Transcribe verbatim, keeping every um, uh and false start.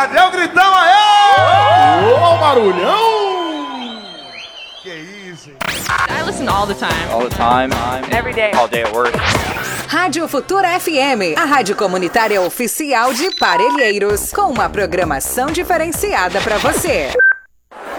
Cadê o gritão aí? Ô, barulhão! Que isso, hein? I listen all the time. All the time. Every day. All day at work. Rádio Futura F M, a rádio comunitária oficial de Parelheiros, com uma programação diferenciada para você.